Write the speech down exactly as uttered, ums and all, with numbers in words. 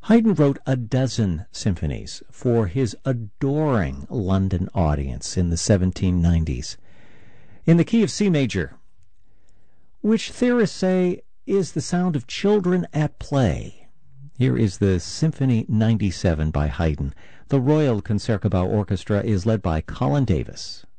Haydn wrote a dozen symphonies for his adoring London audience in the seventeen nineties in the key of C major, which theorists say is the sound of children at play. Here is the Symphony ninety-seven by Haydn. The Royal Concertgebouw Orchestra is led by Colin Davis.